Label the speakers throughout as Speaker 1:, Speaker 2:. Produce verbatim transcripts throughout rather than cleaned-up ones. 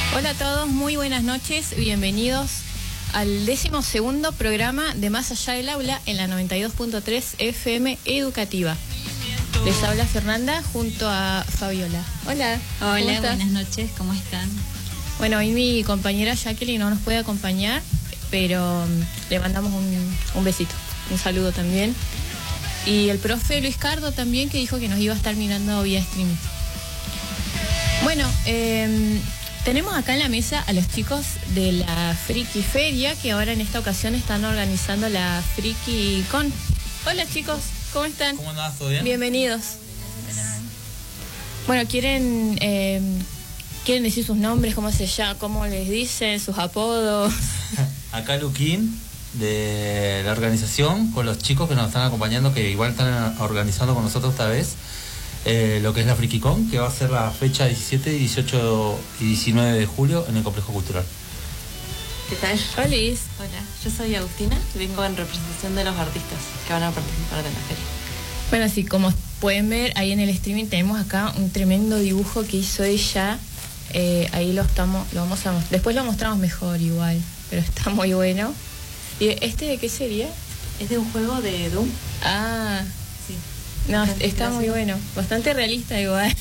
Speaker 1: Hola a todos, muy buenas noches, bienvenidos al décimo segundo programa de Más Allá del Aula en la noventa y dos punto tres F M Educativa. Les habla Fernanda junto a Fabiola. Hola.
Speaker 2: Hola, buenas noches, ¿cómo están?
Speaker 1: Bueno, hoy mi compañera Jacqueline no nos puede acompañar, pero le mandamos un, un besito, un saludo también. Y el profe Luis Cardo también, que dijo que nos iba a estar mirando vía streaming. Bueno, eh, tenemos acá en la mesa a los chicos de la Friki Feria, que ahora en esta ocasión están organizando la Friki Con. Hola chicos, ¿cómo están?
Speaker 3: ¿Cómo andás? ¿Todo bien?
Speaker 1: Bienvenidos. Bueno, ¿quieren eh, quieren decir sus nombres? ¿Cómo se llama? ¿Cómo les dicen? ¿Sus apodos?
Speaker 3: Acá Luquín, de la organización, con los chicos que nos están acompañando, que igual están organizando con nosotros esta vez, eh, lo que es la FrikiCon, que va a ser la fecha diecisiete, dieciocho y diecinueve de julio en el Complejo Cultural.
Speaker 4: ¿Qué tal?
Speaker 1: Hola.
Speaker 4: Hola, yo soy Agustina, vengo en representación de los artistas que van a participar de la feria.
Speaker 1: Bueno, sí, como pueden ver ahí en el streaming tenemos acá un tremendo dibujo que hizo ella. Eh, ahí lo estamos, lo vamos a mostrar. Después lo mostramos mejor igual, pero está muy bueno. ¿Y este de qué sería?
Speaker 4: Es de un juego de Doom.
Speaker 1: Ah,
Speaker 4: sí.
Speaker 1: No, está muy bueno, bastante realista igual.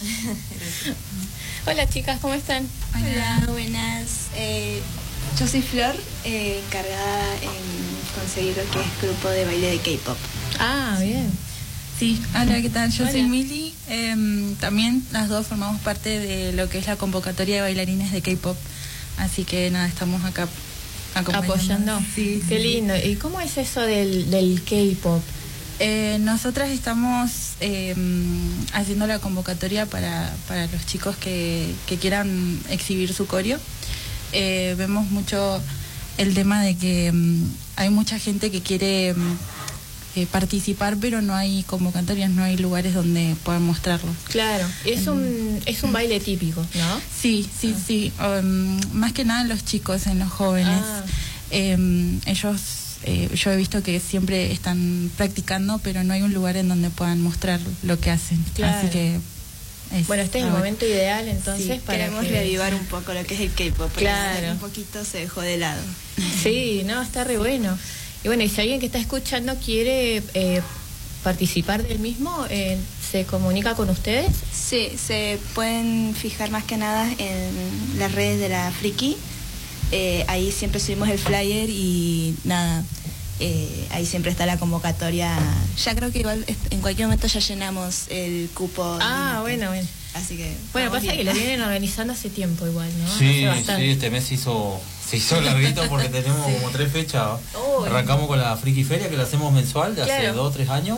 Speaker 1: Hola chicas, ¿cómo están?
Speaker 5: Hola, buenas. Eh, yo soy Flor, eh, encargada en conseguir lo que es grupo de baile de K-pop.
Speaker 1: Ah, bien.
Speaker 6: Sí, hola, ¿qué tal? Yo
Speaker 1: Hola.
Speaker 6: soy Mili. Eh, también las dos formamos parte de lo que es la convocatoria de bailarines de K-pop. Así que nada, estamos acá acompañando.
Speaker 1: Apoyando.
Speaker 6: Sí,
Speaker 1: Qué
Speaker 6: sí,
Speaker 1: lindo. ¿Y cómo es eso del, del K-pop?
Speaker 6: Eh, nosotras estamos eh, haciendo la convocatoria para, para los chicos que, que quieran exhibir su coreo. Eh, vemos mucho el tema de que um, hay mucha gente que quiere um, eh, participar, pero no hay convocatorias, no hay lugares donde puedan mostrarlo.
Speaker 1: Claro, es un es un baile típico, ¿no?
Speaker 6: Sí, sí,
Speaker 1: Ah.
Speaker 6: sí. Um, más que nada en los chicos, en los jóvenes.
Speaker 1: Ah.
Speaker 6: Eh, ellos, eh, yo he visto que siempre están practicando, pero no hay un lugar en donde puedan mostrar lo que hacen.
Speaker 1: Claro.
Speaker 6: Así que es
Speaker 1: Bueno, este es el
Speaker 6: ahora.
Speaker 1: momento ideal entonces
Speaker 5: Sí,
Speaker 1: para
Speaker 5: queremos
Speaker 1: que...
Speaker 5: reavivar un poco lo que es el K-pop, porque
Speaker 1: Claro.
Speaker 5: un poquito se dejó de lado.
Speaker 1: Sí, no, está re bueno. Y bueno, y si alguien que está escuchando quiere eh, participar del mismo, eh, ¿se comunica con ustedes?
Speaker 5: Sí, se pueden fijar más que nada en las redes de la Friki. Eh, ahí siempre subimos el flyer y nada, eh, ahí siempre está la convocatoria. Ya creo que igual en cualquier momento ya llenamos el cupo.
Speaker 1: Ah,
Speaker 5: límite.
Speaker 1: bueno, bueno.
Speaker 5: Así que
Speaker 1: Bueno,
Speaker 5: vamos
Speaker 1: pasa que
Speaker 5: bien.
Speaker 1: lo vienen organizando hace tiempo igual, ¿no?
Speaker 3: Sí,
Speaker 1: Hace bastante.
Speaker 3: sí, este mes se hizo, se hizo larguito porque tenemos
Speaker 1: Sí.
Speaker 3: como tres fechas.
Speaker 1: Uy.
Speaker 3: Arrancamos con la Friki Feria, que la hacemos mensual de hace
Speaker 1: Claro.
Speaker 3: dos o tres años,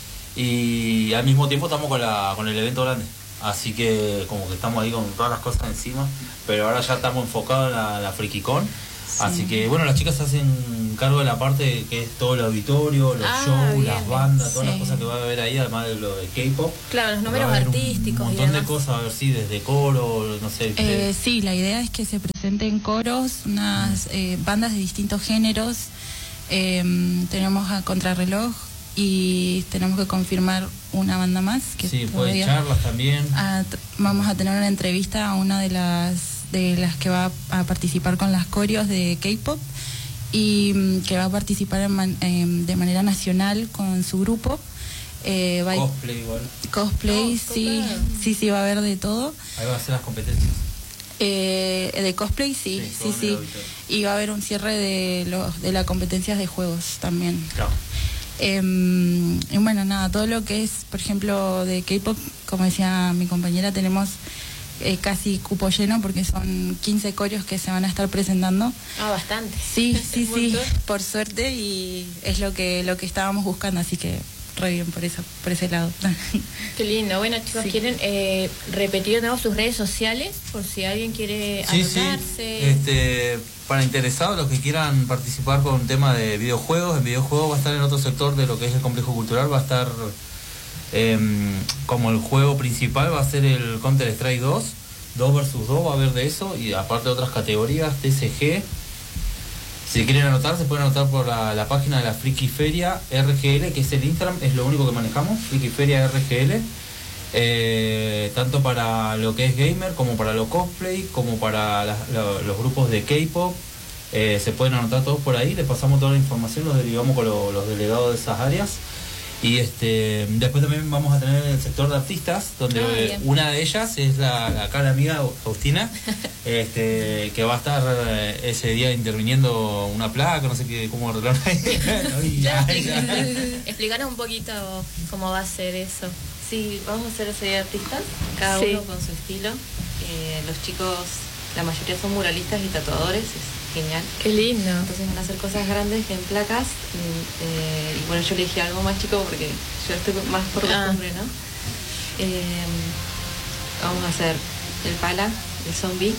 Speaker 3: y al mismo tiempo estamos con la con el evento grande. Así que como que estamos ahí con todas las cosas encima, pero ahora ya estamos enfocados en la, la FrikiCon. Así que bueno, las chicas se hacen cargo de la parte que es todo el auditorio, los
Speaker 1: Ah,
Speaker 3: shows,
Speaker 1: bien,
Speaker 3: las bandas, todas
Speaker 6: sí.
Speaker 3: las cosas que va a haber ahí, además de lo de K-pop.
Speaker 1: Claro, los números
Speaker 3: Va a haber
Speaker 1: artísticos
Speaker 3: Un
Speaker 1: y
Speaker 3: montón de
Speaker 1: demás.
Speaker 3: cosas, a ver si desde coro, no sé.
Speaker 6: Eh, sí, la idea es que se presenten coros, unas eh, bandas de distintos géneros. Eh, tenemos a Contrarreloj y tenemos que confirmar una banda más. Que
Speaker 3: sí, pueden
Speaker 6: todavía-
Speaker 3: charlas también.
Speaker 6: a- vamos a tener una entrevista a una de las de las que va a participar con las coreos de K-pop y mm, que va a participar en man- em, de manera nacional con su grupo. Eh, va a-
Speaker 3: Cosplay igual.
Speaker 6: cosplay,
Speaker 1: Oh,
Speaker 6: sí,
Speaker 1: claro.
Speaker 6: sí, sí, va a haber de todo.
Speaker 3: Ahí van a ser las competencias.
Speaker 6: Eh, de cosplay, sí,
Speaker 3: Sí,
Speaker 6: sí,
Speaker 3: todo
Speaker 6: sí.
Speaker 3: en el auditorio.
Speaker 6: Y va a haber un cierre de los de las competencias de juegos también.
Speaker 3: Claro.
Speaker 6: Eh, y bueno, nada, todo lo que es, por ejemplo, de K-pop, como decía mi compañera, tenemos eh, casi cupo lleno porque son quince coreos que se van a estar presentando.
Speaker 1: Ah, bastante.
Speaker 6: Sí, sí,
Speaker 1: Un
Speaker 6: sí,
Speaker 1: montón.
Speaker 6: por suerte, y es lo que lo que estábamos buscando, así que re bien por eso, por ese lado.
Speaker 1: Qué lindo. Bueno, chicos,
Speaker 6: Sí.
Speaker 1: ¿quieren eh, repetir de nuevo sus redes sociales? Por si alguien quiere
Speaker 3: Sí, sí.
Speaker 1: anotarse.
Speaker 3: Este, para interesados, los que quieran participar con tema de videojuegos, el videojuego va a estar en otro sector de lo que es el complejo cultural, va a estar eh, como el juego principal, va a ser el Counter Strike dos, dos versus dos, va a haber de eso, y aparte otras categorías, T C G. Si quieren anotar, se pueden anotar por la, la página de la Friki Feria R G L, que es el Instagram, es lo único que manejamos, Friki Feria R G L. Eh, tanto para lo que es gamer, como para lo cosplay, como para la, la, los grupos de K-pop. Eh, se pueden anotar todos por ahí, les pasamos toda la información, los derivamos con lo, los delegados de esas áreas. Y este después también vamos a tener el sector de artistas, donde
Speaker 1: ah,
Speaker 3: eh, una de ellas es la, la cara amiga Agustina, este, que va a estar eh, ese día interviniendo una placa, no sé qué, cómo arreglar ahí.
Speaker 1: Explícanos un poquito cómo va a ser eso.
Speaker 4: Sí, vamos a hacer ese día de artistas, cada
Speaker 1: Sí.
Speaker 4: uno con su estilo. Eh, los chicos, la mayoría son muralistas y tatuadores, es genial.
Speaker 1: Qué lindo.
Speaker 4: Entonces van a hacer cosas grandes en placas. Eh, y bueno, yo elegí algo más chico porque yo estoy más por costumbre, ¿no? Eh, vamos a hacer el Pala, el Zombie,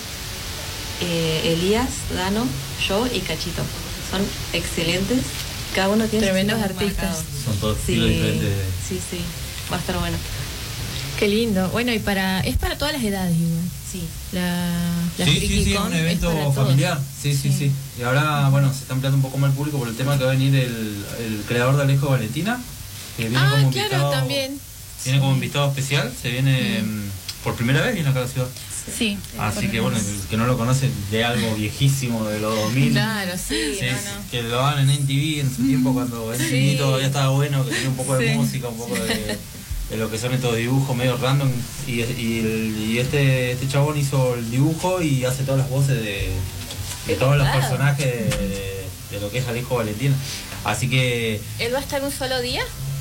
Speaker 4: eh, Elías, Dano, yo y Cachito. Son excelentes. Cada uno tiene
Speaker 1: tremendos
Speaker 4: sus
Speaker 1: artistas.
Speaker 4: marcados.
Speaker 3: Son todos
Speaker 4: Sí,
Speaker 3: estilos diferentes.
Speaker 4: sí, sí. Va a estar bueno.
Speaker 1: Qué lindo. Bueno, y para es para todas las edades igual.
Speaker 4: Sí.
Speaker 1: La, la
Speaker 3: Sí, sí, sí, es
Speaker 1: FrikiCon
Speaker 3: un evento
Speaker 1: para todos.
Speaker 3: familiar. Sí, sí, sí, sí. Y ahora, bueno, se está ampliando un poco más el público por el tema que va a venir el, el creador de Alejo Valentina, que viene
Speaker 1: Ah,
Speaker 3: como
Speaker 1: claro,
Speaker 3: invitado.
Speaker 1: también.
Speaker 3: Viene como invitado especial, se viene mm. por primera vez viene acá a la ciudad.
Speaker 6: Sí.
Speaker 3: Así que bueno, el que no lo conoce de algo viejísimo de los dos mil.
Speaker 1: Claro, sí,
Speaker 3: Sí,
Speaker 1: no, no.
Speaker 3: que lo daban en M T V en su tiempo cuando M T V
Speaker 1: Sí.
Speaker 3: todavía estaba bueno, que tenía un poco de
Speaker 6: Sí.
Speaker 3: música, un poco de, de lo que son estos dibujos medio random. Y, y, el- y este este chabón hizo el dibujo y hace todas las voces de, de todos los
Speaker 1: copado.
Speaker 3: personajes de, de, de lo que es Alejo Valentina. Así que
Speaker 1: ¿Él va a estar un solo día?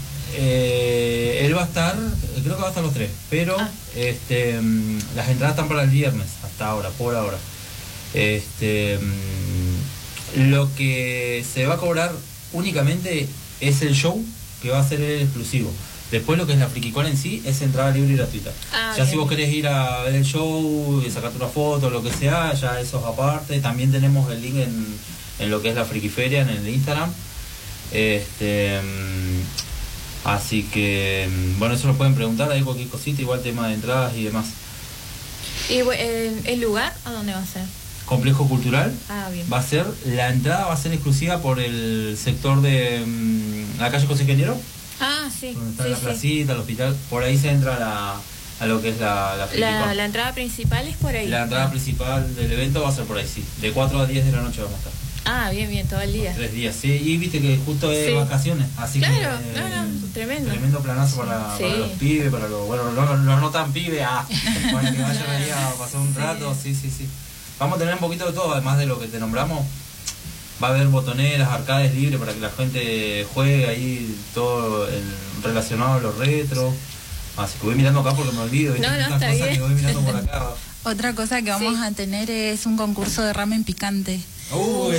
Speaker 3: eh, él va a estar, creo que va a estar los tres, pero
Speaker 1: Ah.
Speaker 3: este mm, las entradas están para el viernes, hasta ahora, por ahora. Este mm, lo que se va a cobrar únicamente es el show, que va a ser el exclusivo. Después lo que es la FrikiCon en sí es entrada libre y gratuita.
Speaker 1: Ah,
Speaker 3: ya
Speaker 1: bien.
Speaker 3: si vos querés ir a ver el show y sacarte una foto, lo que sea, ya eso es aparte. También tenemos el link en, en lo que es la Frikiferia, en el Instagram. Este mm, así que mm, bueno, eso lo pueden preguntar, hay cualquier cosita, igual tema de entradas y demás.
Speaker 1: ¿Y bu- el, el lugar a dónde va a ser?
Speaker 3: Complejo cultural.
Speaker 1: Ah, bien.
Speaker 3: Va a ser, la entrada va a ser exclusiva por el sector de mm, la calle José Ingeniero,
Speaker 1: Ah, sí.
Speaker 3: donde está
Speaker 1: sí,
Speaker 3: la
Speaker 1: sí.
Speaker 3: placita, el hospital, por ahí se entra a, la, a lo que es la la,
Speaker 1: La,
Speaker 3: FrikiCon.
Speaker 1: la entrada principal es por ahí.
Speaker 3: La entrada principal del evento va a ser por ahí, sí. De cuatro a diez de la noche vamos a estar.
Speaker 1: Ah, bien, bien, todo el día.
Speaker 3: Tres días, sí. Y viste que justo es
Speaker 1: Sí.
Speaker 3: vacaciones, así
Speaker 1: Claro,
Speaker 3: que...
Speaker 1: no, no, tremendo.
Speaker 3: Tremendo planazo para,
Speaker 1: Sí.
Speaker 3: para los pibes, para los... Bueno, los no, no, no tan pibes, ah, para que vayan ahí a pasar un rato, sí, sí, sí. Vamos a tener un poquito de todo, además de lo que te nombramos. Va a haber botoneras, arcades libres para que la gente juegue ahí todo el- relacionado a los retro. Así que voy mirando acá porque me olvido. ¿viste?
Speaker 1: No, no,
Speaker 3: Tantas
Speaker 1: está
Speaker 3: cosas
Speaker 1: bien.
Speaker 3: que voy mirando por acá.
Speaker 6: Otra cosa que vamos
Speaker 1: Sí.
Speaker 6: a tener es un concurso de ramen picante.
Speaker 3: Uy,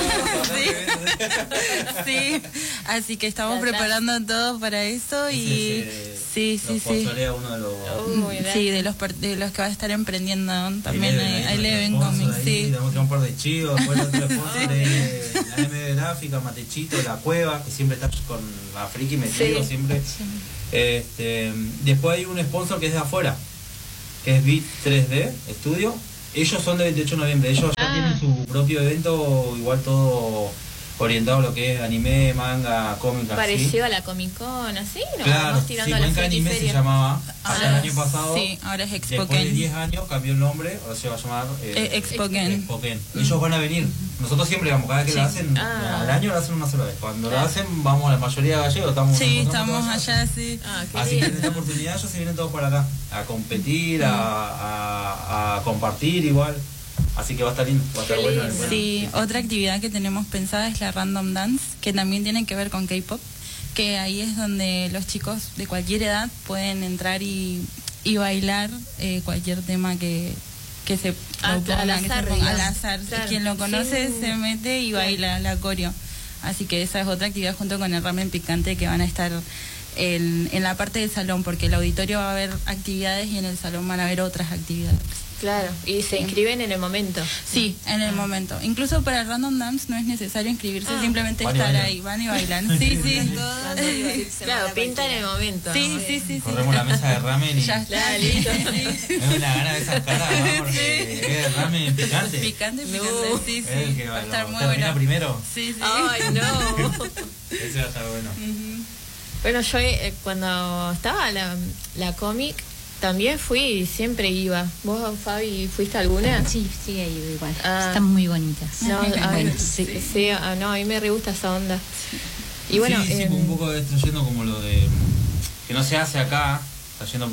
Speaker 6: Sí, así que estamos
Speaker 1: Atrás.
Speaker 6: preparando todo para eso y sí, sí, sí.
Speaker 3: uno de los...
Speaker 1: Uy,
Speaker 6: Sí, de los, per- de los que va a estar emprendiendo también
Speaker 3: Ahí
Speaker 6: ahí,
Speaker 3: le-
Speaker 6: ahí le ven
Speaker 3: sponsor
Speaker 6: cómics,
Speaker 3: ahí,
Speaker 6: sí.
Speaker 3: Tenemos que un par de chivos, después el otro sponsor es la M D Gráfica, Matechito, La Cueva, que siempre está con la Friki metido,
Speaker 1: Sí.
Speaker 3: siempre. Este, después hay un sponsor que es de afuera, que es Beat tres D Studio. Ellos son de veintiocho de noviembre, ellos ya
Speaker 1: Ah.
Speaker 3: tienen su propio evento, igual todo orientado a lo que es anime, manga, cómic, así.
Speaker 1: Parecido a la Comic Con, así, ¿no?
Speaker 3: Claro,
Speaker 1: Vamos
Speaker 3: sí,
Speaker 1: tirando a la
Speaker 3: Cuenca Anime se
Speaker 1: Frikiferia.
Speaker 3: llamaba,
Speaker 6: Ahora
Speaker 3: hasta el año
Speaker 6: es-
Speaker 3: pasado.
Speaker 6: sí, ahora es
Speaker 3: Después de
Speaker 6: Expoken.
Speaker 3: diez años cambió el nombre, ahora se va a llamar eh,
Speaker 6: Eh, Expoken.
Speaker 3: Expoken. Ellos van a venir. Nosotros siempre vamos, cada vez que
Speaker 6: Sí.
Speaker 3: lo hacen,
Speaker 1: Ah.
Speaker 3: al año lo hacen una sola vez. Cuando lo
Speaker 1: Ah.
Speaker 3: hacen, vamos la mayoría gallegos, estamos
Speaker 6: Sí,
Speaker 3: nos
Speaker 6: estamos
Speaker 3: encontramos
Speaker 6: allá, sí.
Speaker 1: Ah, qué
Speaker 3: Así que en
Speaker 1: lindo.
Speaker 3: esta oportunidad ellos se vienen todos para acá, a competir, a, a, a compartir igual. Así que va a estar lindo, va a estar
Speaker 1: Qué
Speaker 3: bueno.
Speaker 1: lindo.
Speaker 3: bueno.
Speaker 6: Sí, otra actividad que tenemos pensada es la Random Dance, que también tiene que ver con K-pop, que ahí es donde los chicos de cualquier edad pueden entrar y, y bailar eh, cualquier tema que, que se
Speaker 1: Ah,
Speaker 6: proponga,
Speaker 1: al
Speaker 6: que se
Speaker 1: azar,
Speaker 6: ponga, al
Speaker 1: digamos.
Speaker 6: azar.
Speaker 1: Claro.
Speaker 6: Quien lo conoce
Speaker 1: Sí.
Speaker 6: se mete y
Speaker 1: Claro.
Speaker 6: baila la coreo. Así que esa es otra actividad junto con el ramen picante que van a estar en, en la parte del salón, porque el auditorio va a haber actividades y en el salón van a haber otras actividades.
Speaker 1: Claro, y se inscriben en el momento.
Speaker 6: Sí, en el momento. Incluso para Random Dance no es necesario inscribirse,
Speaker 1: Ah.
Speaker 6: simplemente
Speaker 3: Van y
Speaker 6: estar
Speaker 3: bailan.
Speaker 6: ahí, van y bailan. Sí, sí.
Speaker 1: Claro, pinta en el momento.
Speaker 6: Sí,
Speaker 1: ¿no?
Speaker 6: sí, sí, sí.
Speaker 3: Corremos la mesa de ramen y
Speaker 6: Ya está.
Speaker 1: Claro, listo.
Speaker 3: es una gana de esas caras, ¿no? Porque es ramen picante.
Speaker 6: Picante, picante,
Speaker 1: No.
Speaker 6: sí,
Speaker 3: Es el
Speaker 6: sí.
Speaker 3: que
Speaker 6: Va a
Speaker 3: lo
Speaker 6: estar muy
Speaker 3: termina
Speaker 6: bueno.
Speaker 3: primero.
Speaker 6: Sí, sí.
Speaker 1: Ay, no.
Speaker 3: Ese va a estar bueno.
Speaker 6: Ujú.
Speaker 1: Bueno, yo eh, cuando estaba la, la cómic también fui, siempre iba. ¿Vos, Fabi, fuiste a alguna?
Speaker 2: Sí, sí, he ido igual.
Speaker 1: Ah.
Speaker 2: Están muy bonitas.
Speaker 1: No, a
Speaker 2: Bueno,
Speaker 1: mí,
Speaker 2: sí.
Speaker 1: sí, sí, ah, no, a mí me re gusta esa onda. Y bueno,
Speaker 3: sí, sí,
Speaker 1: eh,
Speaker 3: como un poco extrayendo como lo de que no se hace acá, trayendo un,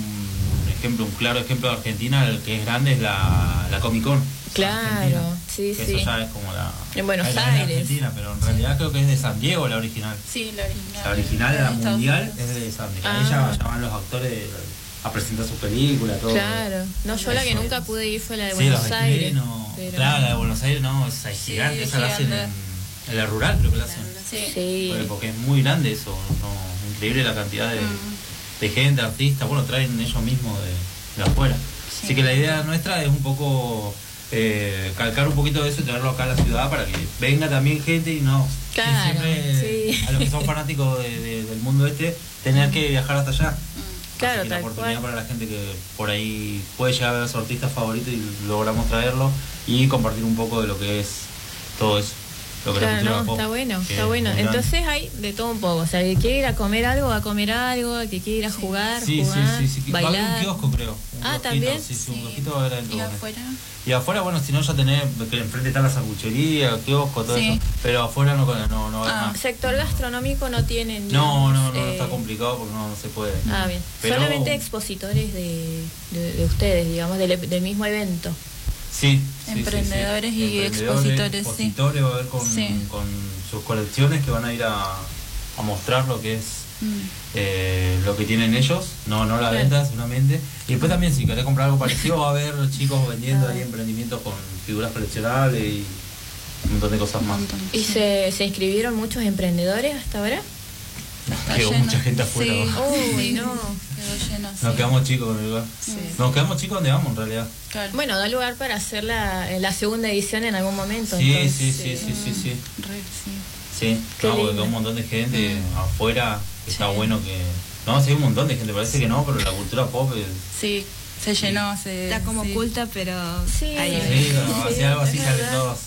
Speaker 3: un ejemplo, un claro ejemplo de Argentina, el que es grande es la, la Comic Con.
Speaker 1: claro,
Speaker 3: Argentina,
Speaker 1: sí,
Speaker 3: que
Speaker 1: sí.
Speaker 3: eso ya es como la
Speaker 1: En Buenos
Speaker 3: la de
Speaker 1: Aires.
Speaker 3: Argentina, pero en realidad creo que es de San Diego la original.
Speaker 6: Sí, la original.
Speaker 3: La original, la
Speaker 6: Estados
Speaker 3: mundial,
Speaker 6: Unidos.
Speaker 3: es de San Diego.
Speaker 1: Ah.
Speaker 3: Ahí ya, ya van los actores a presentar sus películas, todo.
Speaker 1: Claro. No, yo la que
Speaker 3: Eso.
Speaker 1: nunca pude ir fue la de
Speaker 3: Sí,
Speaker 1: Buenos
Speaker 3: los
Speaker 1: Aires.
Speaker 3: estrenos.
Speaker 1: pero-
Speaker 3: Claro, la de Buenos Aires no, esa es
Speaker 6: Sí,
Speaker 3: gigante, esa la hacen
Speaker 6: gigante.
Speaker 3: en, en la rural, creo que la hacen.
Speaker 6: Sí.
Speaker 1: Sí.
Speaker 3: Porque, porque es muy grande eso, no, increíble la cantidad de,
Speaker 6: Mm.
Speaker 3: de gente, artistas, bueno, traen ellos mismos de, de afuera.
Speaker 6: Sí.
Speaker 3: Así que la idea nuestra es un poco eh, calcar un poquito de eso y traerlo acá a la ciudad para que venga también gente y no que
Speaker 1: Claro,
Speaker 3: siempre
Speaker 1: sí.
Speaker 3: a los que son fanáticos de- de- del mundo este tener que viajar hasta allá.
Speaker 1: Claro,
Speaker 3: Así que la
Speaker 1: tal
Speaker 3: oportunidad
Speaker 1: cual.
Speaker 3: para la gente que por ahí puede llegar a ver a su artista favorito y logramos traerlo y compartir un poco de lo que es todo eso. Lo que es la
Speaker 1: Claro,
Speaker 3: cultura
Speaker 1: no,
Speaker 3: pop,
Speaker 1: está bueno,
Speaker 3: que
Speaker 1: está
Speaker 3: es
Speaker 1: bueno.
Speaker 3: muy grande.
Speaker 1: Entonces hay de todo un poco. O sea, el que quiere ir a comer algo, va a comer algo. El que quiere ir a jugar,
Speaker 3: Sí,
Speaker 1: jugar,
Speaker 3: sí, sí, sí. Va a haber
Speaker 1: bailar.
Speaker 3: un kiosco, creo. Un
Speaker 1: Ah,
Speaker 3: kiosquito,
Speaker 1: ¿también?
Speaker 3: Sí, sí, un
Speaker 6: Sí.
Speaker 3: kiosquito va a haber adentro.
Speaker 6: Y
Speaker 3: con él.
Speaker 6: afuera.
Speaker 3: Y afuera, bueno, si no ya tenés, que enfrente está la sanguchería, el kiosco, todo
Speaker 6: Sí.
Speaker 3: eso. Pero afuera no, no, no va a haber
Speaker 6: Ah,
Speaker 3: más.
Speaker 1: Sector gastronómico no tienen.
Speaker 3: No,
Speaker 1: digamos,
Speaker 3: no, no,
Speaker 1: eh,
Speaker 3: está complicado porque no, no se puede.
Speaker 1: Ah, bien.
Speaker 3: Pero-
Speaker 1: Solamente expositores de, de, de ustedes, digamos, del, del mismo evento.
Speaker 3: Sí, sí, sí,
Speaker 6: Emprendedores
Speaker 3: sí.
Speaker 6: y
Speaker 3: Emprendedores,
Speaker 6: expositores, sí.
Speaker 3: expositores, va a ver con,
Speaker 6: Sí.
Speaker 3: con sus colecciones que van a ir a, a mostrar lo que es
Speaker 6: Mm.
Speaker 3: eh, lo que tienen ellos, no no la
Speaker 1: Claro.
Speaker 3: venta seguramente. Y después también si querés comprar algo parecido va a haber chicos vendiendo
Speaker 1: Ah.
Speaker 3: ahí emprendimientos con figuras coleccionables y un montón de cosas
Speaker 6: Un
Speaker 3: más.
Speaker 6: montón.
Speaker 1: ¿Y
Speaker 6: Sí.
Speaker 1: se, se inscribieron muchos emprendedores hasta ahora?
Speaker 6: Está
Speaker 3: Quedó
Speaker 6: lleno.
Speaker 3: mucha gente afuera.
Speaker 6: Sí.
Speaker 3: ¿no?
Speaker 1: Uy,
Speaker 6: Sí.
Speaker 1: no.
Speaker 6: Quedó lleno, sí.
Speaker 3: Nos quedamos chicos con el lugar.
Speaker 6: Sí.
Speaker 3: Nos quedamos chicos donde vamos en realidad.
Speaker 6: Claro.
Speaker 1: Bueno, da lugar para hacer la, la segunda edición en algún momento.
Speaker 3: Sí,
Speaker 1: entonces,
Speaker 3: sí, sí, sí, sí, sí.
Speaker 6: Re, sí.
Speaker 3: Sí,
Speaker 1: Qué
Speaker 3: no, porque
Speaker 1: lindo.
Speaker 3: quedó un montón de gente afuera, que está
Speaker 6: Sí.
Speaker 3: bueno que... No, sí, hay un montón de gente, parece que no, pero la cultura pop es...
Speaker 6: Sí, se llenó, se...
Speaker 5: Está como
Speaker 6: sí.
Speaker 5: oculta, pero
Speaker 1: Sí.
Speaker 5: ahí
Speaker 1: Sí.
Speaker 3: Sí, no,
Speaker 1: Sí,
Speaker 3: hace algo así
Speaker 1: es
Speaker 3: sale
Speaker 1: verdad.
Speaker 3: todos.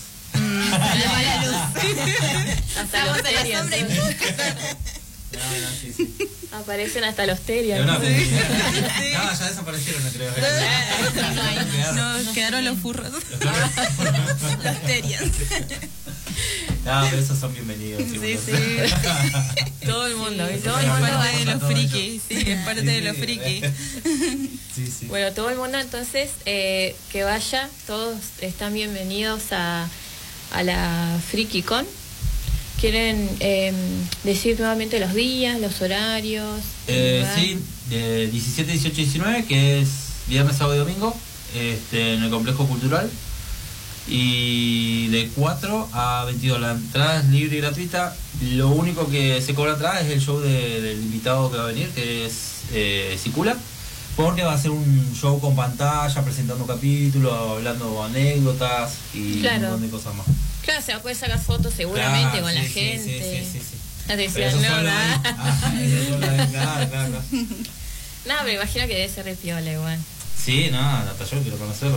Speaker 1: Hasta los terians.
Speaker 3: No, no, sí, sí.
Speaker 1: Aparecen hasta los
Speaker 3: Es
Speaker 1: terians.
Speaker 3: una felicidad. No, ya desaparecieron, no creo.
Speaker 6: No, quedaron los furros. Los terians.
Speaker 3: No, pero esos son bienvenidos.
Speaker 6: Sí,
Speaker 3: sí.
Speaker 1: Todo el mundo, ¿viste?
Speaker 3: Todo
Speaker 1: todo
Speaker 6: Es
Speaker 1: el mundo
Speaker 6: parte
Speaker 1: va.
Speaker 6: de los
Speaker 3: Todo
Speaker 6: frikis, sí, es parte de los
Speaker 3: Sí.
Speaker 6: frikis.
Speaker 3: Sí, sí.
Speaker 1: Bueno, todo el mundo entonces eh, que vaya, todos están bienvenidos a, a la FrikiCon. ¿Quieren eh, decir nuevamente los días, los horarios?
Speaker 3: Eh,
Speaker 1: lugar?
Speaker 3: sí, de diecisiete, dieciocho y diecinueve, que es viernes, sábado y domingo, este, en el complejo cultural. Y de cuatro a veintidós, la entrada es libre y gratuita. Lo único que se cobra atrás es el show de- del invitado que va a venir, que es eh, Sicula, porque va a ser un show con pantalla, presentando capítulos, hablando anécdotas y
Speaker 1: Claro.
Speaker 3: un montón de cosas más.
Speaker 1: Claro, se va a poder sacar fotos seguramente
Speaker 3: Claro,
Speaker 1: con
Speaker 3: sí,
Speaker 1: la
Speaker 3: sí,
Speaker 1: gente.
Speaker 3: Sí, sí, sí, sí.
Speaker 1: Ya te
Speaker 3: Pero
Speaker 1: decían,
Speaker 3: eso
Speaker 1: no,
Speaker 3: solo
Speaker 1: nada.
Speaker 3: ahí. Ah, eso solo ahí, claro, claro, claro.
Speaker 1: No, pero imagino que debe ser re piola igual.
Speaker 3: Sí, no, hasta yo quiero conocerlo.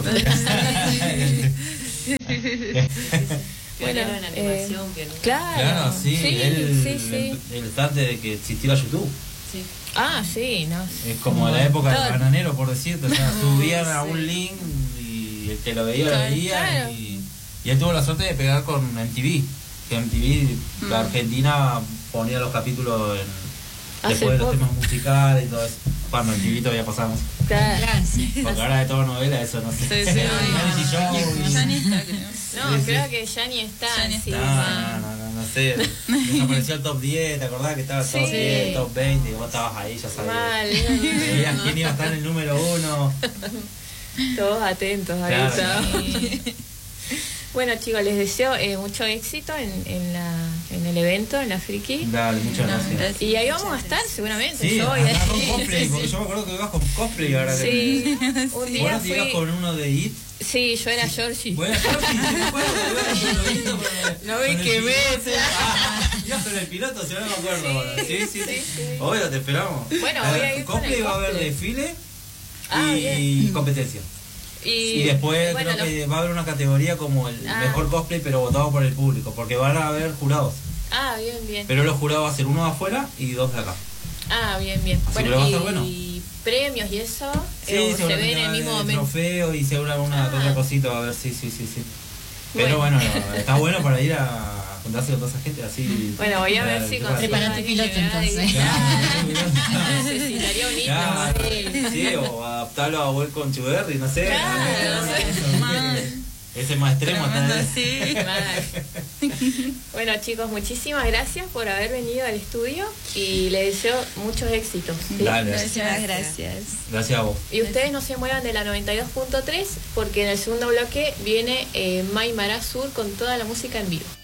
Speaker 4: Pionero
Speaker 1: Bueno,
Speaker 4: en
Speaker 1: eh,
Speaker 4: animación, pionero.
Speaker 1: Claro,
Speaker 3: Claro, sí,
Speaker 1: sí,
Speaker 3: él,
Speaker 1: sí, sí.
Speaker 3: El, el antes de que existiera YouTube.
Speaker 4: Sí.
Speaker 1: Ah, sí, no.
Speaker 3: Es como la época del
Speaker 1: Todo-
Speaker 3: bananero, por decirte. O sea, subían a
Speaker 6: sí.
Speaker 3: un link y el que lo veía lo
Speaker 1: Claro,
Speaker 3: veía.
Speaker 1: claro.
Speaker 3: Y, y él tuvo la suerte de pegar con M T V. Que M T V, la Argentina, ponía los capítulos en,
Speaker 1: Hace
Speaker 3: después de los
Speaker 1: poco.
Speaker 3: temas musicales y todo eso. Cuando M T V todavía pasamos.
Speaker 1: Claro.
Speaker 3: Porque ahora de toda novela eso no sé.
Speaker 1: Sí, sí.
Speaker 3: Reality show y-
Speaker 6: Ya ni está, creo.
Speaker 1: No,
Speaker 3: Sí,
Speaker 1: creo
Speaker 3: sí.
Speaker 1: que ya ni está.
Speaker 6: Ya ni
Speaker 1: sí,
Speaker 3: No,
Speaker 1: sí.
Speaker 3: no, no, no sé. Desapareció el top diez, ¿te acordás que estaba el top
Speaker 1: Sí.
Speaker 3: diez, el top veinte? Y vos estabas ahí, ya sabías.
Speaker 1: Mal.
Speaker 3: Veías quién iba a estar en el número uno.
Speaker 1: Todos atentos ahí
Speaker 3: Claro.
Speaker 1: está. Bueno, chicos, les deseo eh, mucho éxito en, en, la, en el evento, en la Friki.
Speaker 3: Dale, muchas gracias.
Speaker 6: gracias.
Speaker 1: Y ahí vamos a estar seguramente.
Speaker 3: Sí,
Speaker 1: Yo voy a
Speaker 3: andá con cosplay, porque yo me acuerdo que ibas con cosplay ahora.
Speaker 1: Sí, un
Speaker 3: ¿Vos
Speaker 1: día
Speaker 3: no te ibas
Speaker 1: fui.
Speaker 3: con uno de It?
Speaker 1: Sí, yo era Georgie.
Speaker 3: Bueno, yo sí, sí me acuerdo que ibas con lo It, con-
Speaker 1: No me
Speaker 3: con el
Speaker 1: quemé,
Speaker 3: piloto.
Speaker 1: sí.
Speaker 3: Ah, ibas con el piloto, si no me acuerdo ahora. Sí, sí, sí. Obvio, te esperamos.
Speaker 1: Bueno,
Speaker 3: Eh,
Speaker 1: voy a ir con
Speaker 3: cosplay
Speaker 1: el
Speaker 3: va a haber
Speaker 1: cosplay.
Speaker 3: desfile
Speaker 1: Ah,
Speaker 3: y
Speaker 1: bien.
Speaker 3: competencia.
Speaker 1: Y,
Speaker 3: Y después
Speaker 1: bueno,
Speaker 3: creo
Speaker 1: los-
Speaker 3: que va a haber una categoría como el
Speaker 1: Ah.
Speaker 3: mejor cosplay, pero votado por el público, porque van a haber jurados.
Speaker 1: Ah, bien, bien.
Speaker 3: Pero los jurados va a ser uno de afuera y dos de acá.
Speaker 1: Ah, bien, bien.
Speaker 3: Así
Speaker 1: Bueno,
Speaker 3: que va a
Speaker 1: y,
Speaker 3: estar bueno.
Speaker 1: y premios y eso
Speaker 3: Sí,
Speaker 1: eh, se
Speaker 3: seguramente
Speaker 1: ve en
Speaker 3: va
Speaker 1: el
Speaker 3: a
Speaker 1: mismo
Speaker 3: haber
Speaker 1: momento.
Speaker 3: trofeo y seguro una
Speaker 1: Ah.
Speaker 3: otra cosita va a ver, sí, sí, sí, sí. Pero
Speaker 1: Bueno.
Speaker 3: bueno, no, está bueno para ir a juntarse con toda esa gente así.
Speaker 1: Bueno, voy a ver
Speaker 3: para-
Speaker 1: si
Speaker 3: para-
Speaker 1: consigo
Speaker 2: Prepara tu
Speaker 1: alguien
Speaker 2: piloto,
Speaker 1: que me haga
Speaker 2: entonces.
Speaker 1: editar. Necesitaría un hito.
Speaker 3: Claro,
Speaker 1: Sí.
Speaker 3: sí, o adaptarlo a Welcome to Berry, no sé.
Speaker 1: Claro,
Speaker 3: no
Speaker 1: no sé.
Speaker 3: sé.
Speaker 6: Mal.
Speaker 3: Ese más extremo
Speaker 6: Tremendo,
Speaker 3: tal vez.
Speaker 6: sí.
Speaker 1: Mal. Bueno, chicos, muchísimas gracias por haber venido al estudio y les deseo muchos éxitos. ¿sí?
Speaker 3: Dale,
Speaker 5: Muchísimas gracias.
Speaker 3: gracias a vos.
Speaker 1: Y ustedes no se muevan de la noventa y dos punto tres porque en el segundo bloque viene eh, Maimará Sur con toda la música en vivo.